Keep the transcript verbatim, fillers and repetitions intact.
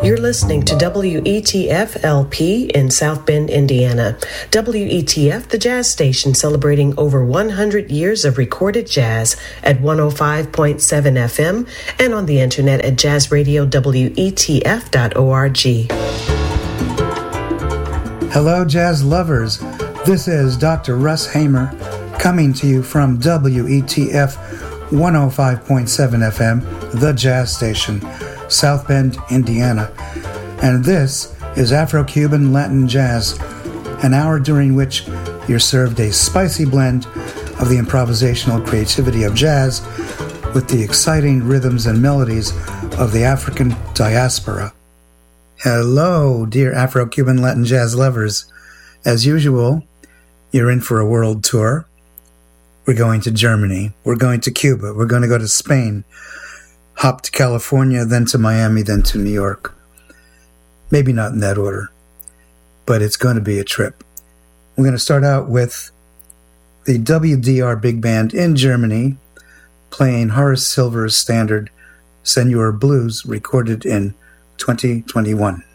You're listening to W E T F L P in South Bend, Indiana. W E T F, the jazz station celebrating over one hundred years of recorded jazz at one oh five point seven F M and on the internet at jazz radio w e t f dot org. Hello, jazz lovers. This is Doctor Russ Hamer coming to you from W E T F one oh five point seven F M, the jazz station, South Bend, Indiana. And this is Afro-Cuban Latin Jazz, an hour during which you're served a spicy blend of the improvisational creativity of jazz with the exciting rhythms and melodies of the African diaspora. Hello, dear Afro-Cuban Latin Jazz lovers. As usual, you're in for a world tour. We're going to Germany. We're going to Cuba. We're going to go to Spain. Hop to California, then to Miami, then to New York. Maybe not in that order, but it's going to be a trip. We're going to start out with the W D R Big Band in Germany playing Horace Silver's standard Senor Blues, recorded in twenty twenty-one.